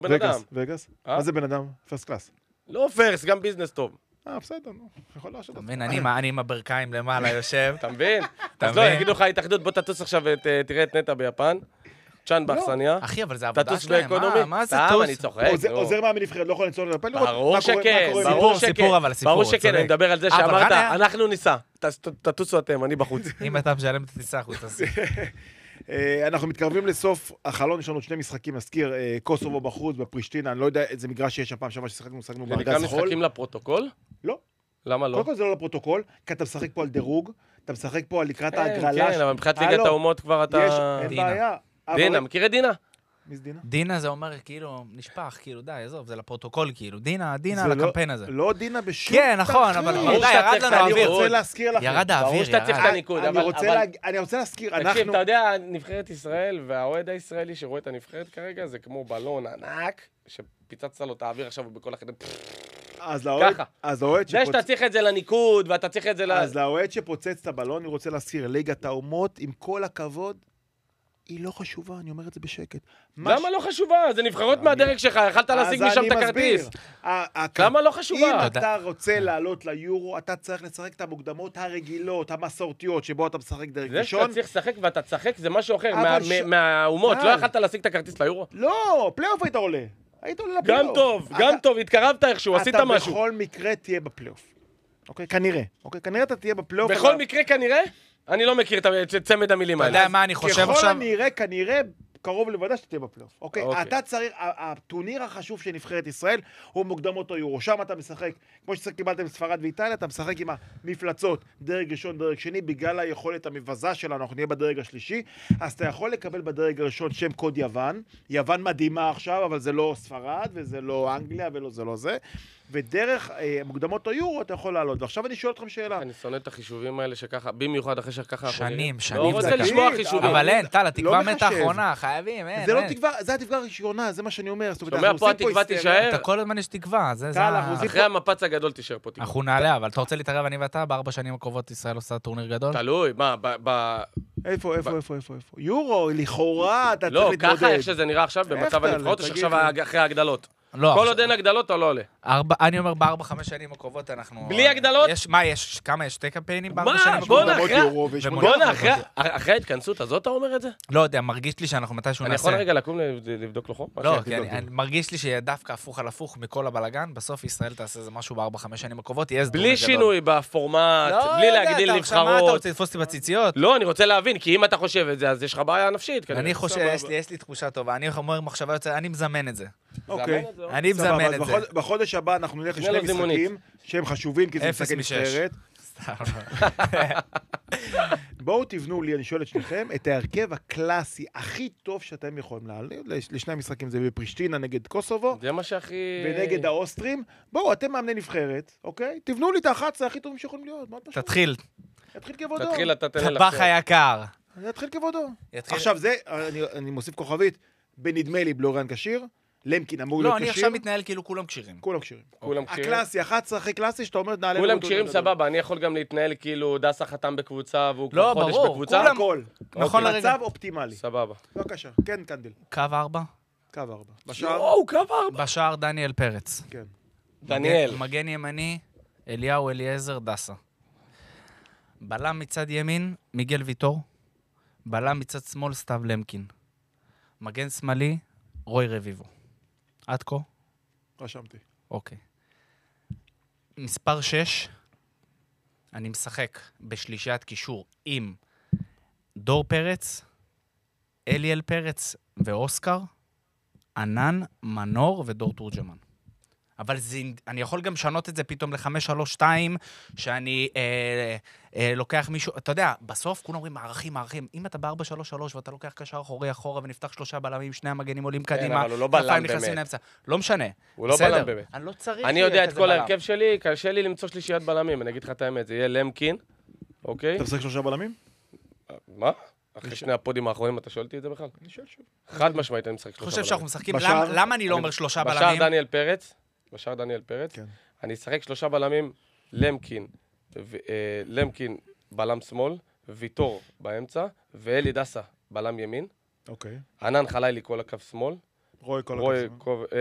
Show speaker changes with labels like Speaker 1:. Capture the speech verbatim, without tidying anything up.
Speaker 1: בן אדם.
Speaker 2: וגאס, וגאס? מה זה בן אדם? פרסט קלאס.
Speaker 1: לא פרסט, גם ביזנס טוב.
Speaker 2: אה, בסדר, נו. יכול להשאיר
Speaker 3: אתה מבין, אני עם הברכיים למעלה יושב.
Speaker 1: אתה מבין? אז לא, יגידו לך התאחדות, בוא תטוס עכשיו ותראה את נטע ביפן. צ'אן באכסניה.
Speaker 3: אחי, אבל זה עבודה
Speaker 1: תטוס
Speaker 3: שלהם,
Speaker 1: באקונומי.
Speaker 3: מה זה
Speaker 1: סתם,
Speaker 3: טוס?
Speaker 1: אני צוחק.
Speaker 2: עוזר מה מנבחרת, לא יכול לנסוע לנפל לראות
Speaker 1: ברור
Speaker 2: מה קורה,
Speaker 1: שכן,
Speaker 2: מה קורה.
Speaker 1: ברור
Speaker 3: סיפור,
Speaker 1: שכן.
Speaker 3: סיפור, אבל סיפור,
Speaker 1: ברור שכן,
Speaker 3: צודק.
Speaker 1: אני מדבר על זה
Speaker 3: אבל
Speaker 1: שאמרת,
Speaker 3: רן היה-
Speaker 1: אנחנו ניסע. ת- ת- תטוסו אתם, אני בחוץ.
Speaker 3: אם אתה משלם את הטיסה, אנחנו תעשי.
Speaker 2: אה, אנחנו מתקרבים לסוף החלון, יש לנו שני משחקים, נזכיר, אה, קוסובו בחוץ, בפרישטינה, אני לא יודע איזה מגרש שיש הפעם שעברה ששיחקנו, שחקנו
Speaker 1: זה נקרא
Speaker 2: בארגז חול.
Speaker 1: משחקים לפרוטוקול?
Speaker 2: לא.
Speaker 1: למה לא?
Speaker 2: קודם כל זה לא לפרוטוקול, כי אתה משחק פה על דירוג, אתה משחק פה על לקראת
Speaker 1: כן,
Speaker 2: ההגרלה.
Speaker 1: כן, אבל מבחינת
Speaker 2: אה,
Speaker 1: ליגת
Speaker 2: לא.
Speaker 1: האומות כבר אתה...
Speaker 2: יש, אין
Speaker 3: דינה.
Speaker 2: בעיה. אבל-
Speaker 1: דינה, מכיר את דינה?
Speaker 2: מי זה דינה?
Speaker 3: דינה זה אומר כאילו, נשפך, כאילו, די, עזוב, זה לפרוטוקול, כאילו. דינה, דינה
Speaker 2: זה
Speaker 3: על
Speaker 2: לא-
Speaker 3: הקמפיין הזה.
Speaker 2: לא דינה בשום...
Speaker 3: כן, נכון,
Speaker 2: תחרות.
Speaker 3: אבל
Speaker 1: ברור
Speaker 3: די,
Speaker 1: שאתה
Speaker 3: ירד
Speaker 1: צריך
Speaker 3: לנו
Speaker 1: את
Speaker 2: אני
Speaker 3: האוויר.
Speaker 2: רוצה להזכיר לכם.
Speaker 3: ירד
Speaker 1: ברור
Speaker 3: האוויר,
Speaker 1: שאתה צריך את
Speaker 3: ירד.
Speaker 1: הניקוד,
Speaker 2: אני
Speaker 1: אבל...
Speaker 2: רוצה
Speaker 1: אבל-
Speaker 2: להג- אני רוצה להזכיר,
Speaker 1: תקשיב,
Speaker 2: אנחנו...
Speaker 1: אתה יודע, נבחרת ישראל והאוהד הישראלי שרואה את הנבחרת כרגע, זה כמו בלון ענק, שפיצצת לו את האוויר עכשיו ובכל החדר...
Speaker 2: אז לאוהד-
Speaker 1: ככה.
Speaker 2: אז לאוהד
Speaker 1: זה
Speaker 2: שפוצ-
Speaker 1: שאתה צריך את זה לניקוד, ואתה צריך את זה ל...
Speaker 2: אז לאוהד שפוצץ את הבלון, אני רוצה להזכיר, ליגת האומות, עם כל הכבוד, היא לא חשובה, אני אומר את זה בשקט. מה
Speaker 1: למה לא חשובה? זה נבחרות מהדרג שלך, יכלת להשיג משם את הכרטיס. למה לא חשובה?
Speaker 2: אם
Speaker 3: תודה.
Speaker 2: אתה רוצה לעלות ליורו, אתה צריך לשחק את המוקדמות הרגילות, המסורתיות, שבו אתה משחק דרג
Speaker 1: זה
Speaker 2: ראשון.
Speaker 1: שאתה צריך לשחק ואתה תשחק זה משהו אחר,
Speaker 2: אבל
Speaker 1: מה-
Speaker 2: ש-
Speaker 1: מ- מהאומות,
Speaker 2: טל.
Speaker 1: לא יכלת להשיג את הכרטיס ליורו?
Speaker 2: לא, פלייאוף היית עולה. היית עולה לפלייאוף.
Speaker 1: גם טוב, גם
Speaker 2: אתה-
Speaker 1: טוב, התקרבת איכשהו, עשית
Speaker 2: אתה
Speaker 1: משהו.
Speaker 2: בכל מקרה תהיה בפלייאוף. אוקיי? כנראה. אוקיי? כנראה אתה תהיה בפלייאוף.
Speaker 1: בכל
Speaker 2: אבל-
Speaker 1: מקרה כנראה, אני לא מכיר את צמד המילים
Speaker 3: אתה
Speaker 1: האלה.
Speaker 3: יודע מה אני חושב
Speaker 2: ככל
Speaker 3: עכשיו?
Speaker 2: הנראה, כנראה, קרוב לוודא שתהיה בפלייאוף. אוקיי?
Speaker 1: אוקיי.
Speaker 2: אתה צריך, ה- הטורניר החשוב של נבחרת ישראל הוא מוקדמות היורו. שם אתה משחק, כמו שקיבלתם ספרד ואיטליה, אתה משחק עם המפלצות, דרג ראשון, דרג שני, בגלל היכולת המבזה שלנו, אנחנו נהיה בדרג השלישי, אז אתה יכול לקבל בדרג הראשון שם קוד יוון. יוון מדהימה עכשיו, אבל זה לא ספרד, וזה לא אנגליה, ולא זה לא זה. ודרך אה, מוקדמות היורו אתה יכול לעלות. ועכשיו אני שואל אתכם שאלה.
Speaker 1: אני שונא את החישובים האלה שככה, במיוחד אחרי שככה אנחנו
Speaker 3: שנים,
Speaker 1: נראים.
Speaker 3: שנים
Speaker 1: לא רוצה
Speaker 3: זה
Speaker 1: לשמוע
Speaker 2: ככה.
Speaker 1: חישובים.
Speaker 3: אבל אין, טל,
Speaker 2: לא
Speaker 3: התקווה מתה
Speaker 2: מחשב.
Speaker 3: האחרונה, חייבים, אין,
Speaker 2: זה לא
Speaker 3: אין.
Speaker 2: תקווה, זה התקווה הראשונה, זה מה שאני אומר. זאת אומרת,
Speaker 1: שומע,
Speaker 2: אנחנו
Speaker 1: פה
Speaker 2: עושים
Speaker 1: התקווה
Speaker 2: היסטריה.
Speaker 1: תישאר.
Speaker 3: אתה כל הזמן יש תקווה, זה... זה
Speaker 2: טל,
Speaker 3: ה-
Speaker 2: אנחנו עושים-
Speaker 1: אחרי המפץ הגדול תישאר פה תקווה.
Speaker 3: אנחנו נעלה, אבל אתה רוצה להתערב אני ואתה, בארבע שנים הקרובות ישראל עושה טורניר גדול?
Speaker 1: תלוי, מה, ב... ב-
Speaker 2: איפה, איפה, איפה, איפה, איפה? יורו, לכאורה, אתה
Speaker 1: לא,
Speaker 2: צריך להתמודד.
Speaker 1: ככה איך שזה נראה עכשיו,
Speaker 2: איך
Speaker 1: במצב
Speaker 2: תעלה?
Speaker 1: הנבחרות, או
Speaker 2: תגיד
Speaker 1: שעכשיו
Speaker 2: לי.
Speaker 1: אחרי ההגדלות.
Speaker 3: לא,
Speaker 1: כל
Speaker 3: עכשיו-
Speaker 1: עוד אין הגדלות, אתה לא עולה.
Speaker 3: ארבע, אני אומר בארבע, חמש שנים הקרובות אנחנו...
Speaker 1: בלי הגדלות?
Speaker 3: יש, מה, יש, כמה יש? שתי קמפיינים בארבע
Speaker 1: מה?
Speaker 3: שנים
Speaker 1: בואנה,
Speaker 3: הקרובות?
Speaker 2: מוקדמות
Speaker 1: אחרי-
Speaker 2: יורו ויש
Speaker 3: ומונדיאל.
Speaker 2: מונדיאל.
Speaker 1: בואנה, אחרי- אחרי ההתכנסות הזאת אתה אומר את זה?
Speaker 3: לא יודע, מרגיש לי שאנחנו מתישהו
Speaker 1: אני
Speaker 3: נעשה...
Speaker 1: יכול רגע לקום ל- לבדוק לו חום?
Speaker 3: לא,
Speaker 1: משהו?
Speaker 3: כי אני, אני מרגיש לי שדווקא הפוך על הפוך מכל הבלגן, בסוף ישראל תעשה איזה משהו בארבע, חמש שנים הקרובות, יהיה איזה
Speaker 1: בלי
Speaker 3: טורניר גדול.
Speaker 1: שינוי בפורמט,
Speaker 3: לא
Speaker 1: בלי
Speaker 3: יודע,
Speaker 1: להגדיל
Speaker 3: אתה עכשיו, מה, אתה
Speaker 1: נבחרות.
Speaker 3: רוצה לתפוס אותי בציציות?
Speaker 1: לא, אני רוצה להבין, כי אם אתה חושב את זה, אז יש לך בעיה נפשית. כנראה.
Speaker 3: אני חושב,
Speaker 2: סבבה.
Speaker 3: יש לי, יש לי תחושה טובה, אני אומר מחשבה יוצאת, אני מזמן את זה.
Speaker 2: אוקיי.
Speaker 1: זמן את זה, או?
Speaker 3: אני
Speaker 2: סבבה,
Speaker 3: מזמן
Speaker 2: אז
Speaker 3: את זה.
Speaker 2: בחוד- בחודש הבא אנחנו נלך
Speaker 1: תקנה
Speaker 2: לשני
Speaker 1: לו זימונית.
Speaker 2: משחקים שהם חשובים, כי זה
Speaker 3: אפס
Speaker 2: משחקי
Speaker 3: משש.
Speaker 2: נבחרת.
Speaker 3: סתם.
Speaker 2: בואו תבנו לי, אני שואל את שניכם, את ההרכב הקלאסי הכי טוב שאתם יכולים לעלות. לשני המשחקים זה בפרישטינה נגד קוסובו,
Speaker 1: זה מה שהכי...
Speaker 2: ונגד האוסטרים. בואו, אתם מאמני נבחרת, אוקיי? תבנו לי את ה-אחת עשרה הכי טובים שיכולים להיות. מאוד פשוט.
Speaker 3: תתחיל,
Speaker 2: יתחיל כבודו.
Speaker 1: תתחיל, אתה תן לי
Speaker 3: טבח היקר.
Speaker 2: יתחיל כבודו.
Speaker 3: יתחיל-
Speaker 2: עכשיו זה, אני- אני מוסיף כוכבית, בנדמה לי בלוריאן כשיר, למקין אמור
Speaker 3: לא,
Speaker 2: להיות
Speaker 3: אני
Speaker 2: כשיר.
Speaker 3: עכשיו מתנהל כאילו כולם כשירים.
Speaker 2: כולם כשירים.
Speaker 1: כולם כשירים.
Speaker 2: הקלאסי, אחת עשרה הכי קלאסי, שאתה אומר, נעלה...
Speaker 1: כולם
Speaker 2: לראות
Speaker 1: כשירים
Speaker 2: אותו גדול.
Speaker 1: סבבה, אני יכול גם להתנהל כאילו דסה חתם בקבוצה והוא
Speaker 3: לא,
Speaker 1: כבר חודש
Speaker 3: ברור,
Speaker 1: בקבוצה.
Speaker 3: כולם-
Speaker 2: הכל.
Speaker 3: נכון
Speaker 2: אוקיי.
Speaker 3: לרגע.
Speaker 2: מצב אופטימלי.
Speaker 1: סבבה.
Speaker 2: בבקשה, כן, קנדל.
Speaker 3: קו ארבע,
Speaker 2: קו ארבע. בשער?
Speaker 1: יואו, קו ארבע.
Speaker 3: בשער דניאל פרץ.
Speaker 2: כן.
Speaker 1: דניאל.
Speaker 3: מגן- מגן ימני, אליהו אליעזר דסה. בלם מצד ימין, מיגל ויטור. בלם מצד שמאל, סתיו למקין. מגן שמאלי, רוי רביבו. עד כה?
Speaker 2: רשמתי.
Speaker 3: אוקיי. מספר שש, אני משחק בשלישיית קישור עם דור פרץ, אליאל פרץ ואוסקר, ענן, מנור ודור תורג'מן. אבל זה, אני יכול גם לשנות את זה פתאום ל-חמש שלוש שתיים, שאני אה, אה, לוקח מישהו, אתה יודע, בסוף כולם אומרים מערכים, מערכים. אם אתה ב-ארבע שלוש שלוש ואתה לוקח קשר אחורי אחורה ונפתח שלושה בלמים, שני המגנים עולים קדימה,
Speaker 1: אבל הוא לא בלם
Speaker 3: כנפיים נכנסים
Speaker 1: באמת.
Speaker 3: לאמצע. לא משנה.
Speaker 1: הוא לא
Speaker 3: בסדר.
Speaker 1: בלם באמת.
Speaker 3: אני לא צריך
Speaker 1: אני
Speaker 3: שיהיה
Speaker 1: יודע את
Speaker 3: כזה
Speaker 1: כל
Speaker 3: בלם.
Speaker 1: ההרכב שלי, קשה לי למצוא שלישיית בלמים, אני אגיד לך את האמת, זה יהיה למקין, אוקיי?
Speaker 2: אתה משחק שלושה בלמים?
Speaker 1: מה? אחרי שני הפודים האחרונים אתה שואל אותי את זה בכלל?
Speaker 2: אני שואל שוב.
Speaker 1: חד משמעית אני משחק
Speaker 3: אני
Speaker 1: שלושה
Speaker 3: חושב שאנחנו
Speaker 1: בלמים.
Speaker 3: משחקים,
Speaker 2: בשער?
Speaker 3: למה- למה אני לא אומר שלושה
Speaker 1: בשער
Speaker 3: בלמים?
Speaker 1: דניאל פרץ, בשער דניאל פרץ,
Speaker 2: כן.
Speaker 1: אני אשחק שלושה בלמים, למקין, ו- אה, למקין בלם שמאל, ויטור באמצע, ואלי דסה בלם ימין,
Speaker 2: אוקיי.
Speaker 1: ענן חלילי כל הקו שמאל,
Speaker 2: רוי כל
Speaker 1: רוי
Speaker 2: הכבוד.
Speaker 1: קוב-